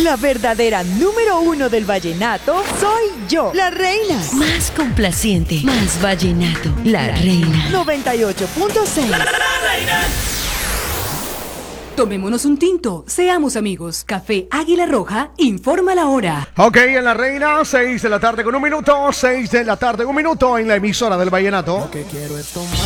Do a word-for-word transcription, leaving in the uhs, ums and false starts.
La verdadera número uno del vallenato soy yo, la reina. Más complaciente, más vallenato, la reina. noventa y ocho punto seis. Tomémonos un tinto, seamos amigos. Café Águila Roja, informa la hora. Ok, en la reina, seis de la tarde con un minuto, seis de la tarde con un minuto en la emisora del vallenato. Lo que quiero es tomar.